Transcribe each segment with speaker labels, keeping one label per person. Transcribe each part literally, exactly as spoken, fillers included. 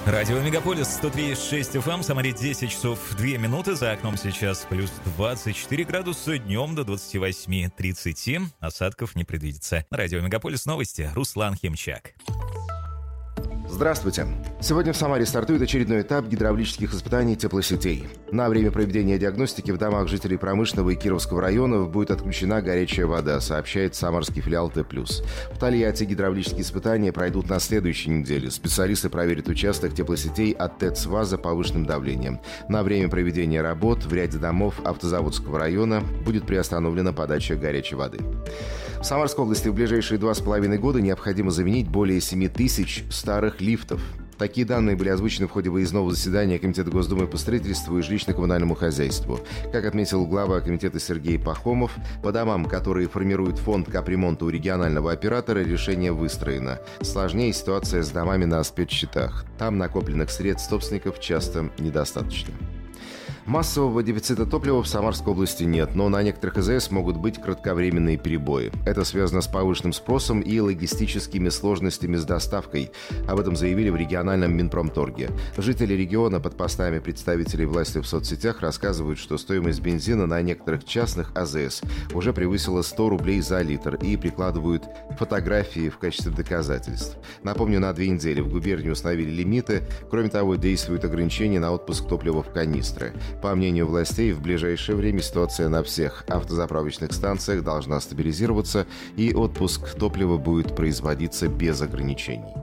Speaker 1: Радио Мегаполис сто три и шесть эф эм, Самаре десять часов две минуты, за окном сейчас плюс двадцать четыре градуса, днем до двадцать восемь тридцать, осадков не предвидится. Радио Мегаполис, новости, Руслан Химчак.
Speaker 2: Здравствуйте. Сегодня в Самаре стартует очередной этап гидравлических испытаний теплосетей. На время проведения диагностики в домах жителей Промышленного и Кировского районов будет отключена горячая вода, сообщает самарский филиал Т+. В Тольятти гидравлические испытания пройдут на следующей неделе. Специалисты проверят участок теплосетей от ТЭЦ ВАЗа повышенным давлением. На время проведения работ в ряде домов Автозаводского района будет приостановлена подача горячей воды. В Самарской области в ближайшие два с половиной года необходимо заменить более семь тысяч старых лифтов. Такие данные были озвучены в ходе выездного заседания Комитета Госдумы по строительству и жилищно-коммунальному хозяйству. Как отметил глава комитета Сергей Пахомов, по домам, которые формирует фонд капремонта у регионального оператора, решение выстроено. Сложнее ситуация с домами на спецсчетах. Там накопленных средств собственников часто недостаточно. Массового дефицита топлива в Самарской области нет, но на некоторых эй зэ эс могут быть кратковременные перебои. Это связано с повышенным спросом и логистическими сложностями с доставкой. Об этом заявили в региональном Минпромторге. Жители региона под постами представителей власти в соцсетях рассказывают, что стоимость бензина на некоторых частных а зэ эс уже превысила сто рублей за литр и прикладывают фотографии в качестве доказательств. Напомню, на две недели в губернии установили лимиты. Кроме того, действуют ограничения на отпуск топлива в канистры. По мнению властей, в ближайшее время ситуация на всех автозаправочных станциях должна стабилизироваться, и отпуск топлива будет производиться без ограничений.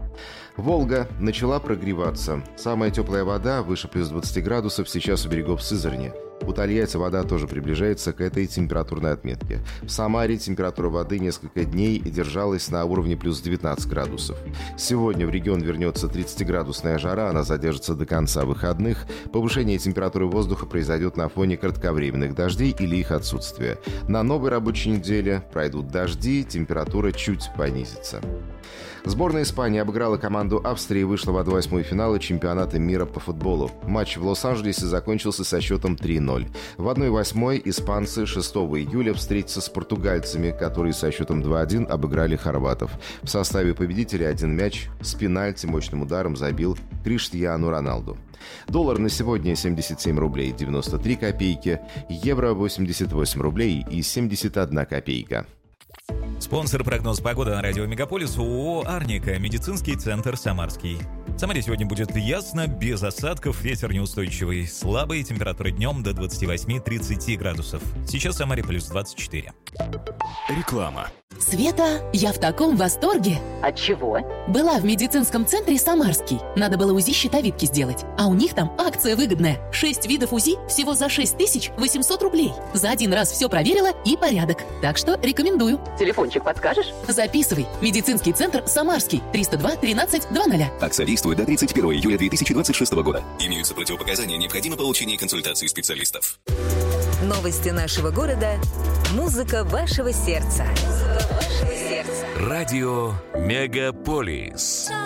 Speaker 2: Волга начала прогреваться. Самая теплая вода, выше плюс двадцать градусов, сейчас у берегов Сызрани. У Тольятти вода тоже приближается к этой температурной отметке. В Самаре температура воды несколько дней держалась на уровне плюс девятнадцать градусов. Сегодня в регион вернется тридцатиградусная жара, она задержится до конца выходных. Повышение температуры воздуха произойдет на фоне кратковременных дождей или их отсутствия. На новой рабочей неделе пройдут дожди, температура чуть понизится. Сборная Испании обыграла команду Австрии и вышла в один восьмой финала чемпионата мира по футболу. Матч в Лос-Анджелесе закончился со счетом три ноль. В один восьмой испанцы шестого июля встретятся с португальцами, которые со счетом два один обыграли хорватов. В составе победителей один мяч с пенальти мощным ударом забил Криштиану Роналду. Доллар на сегодня семьдесят семь рублей девяносто три копейки, евро восемьдесят восемь рублей и семьдесят одна копейка.
Speaker 1: Спонсор прогноз погоды на радио Мегаполис ООО «Арника», медицинский центр «Самарский». В Самаре сегодня будет ясно, без осадков, ветер неустойчивый, слабые, температура днем до двадцать восемь тридцать градусов. Сейчас в Самаре плюс двадцать четыре.
Speaker 3: Реклама.
Speaker 4: Света, я в таком восторге.
Speaker 5: От чего?
Speaker 4: Была в медицинском центре «Самарский». Надо было УЗИ щитовидки сделать. А у них там акция выгодная. Шесть видов УЗИ всего за шесть тысяч восемьсот рублей. За один раз все проверила и порядок. Так что рекомендую.
Speaker 5: Телефончик подскажешь?
Speaker 4: Записывай. Медицинский центр «Самарский». триста два тринадцать двадцать.
Speaker 3: Акция действует до тридцать первого июля две тысячи двадцать шестого года. Имеются противопоказания, необходимо получение консультации специалистов.
Speaker 6: Новости нашего города. Музыка вашего сердца. Музыка вашего сердца.
Speaker 7: Радио Мегаполис.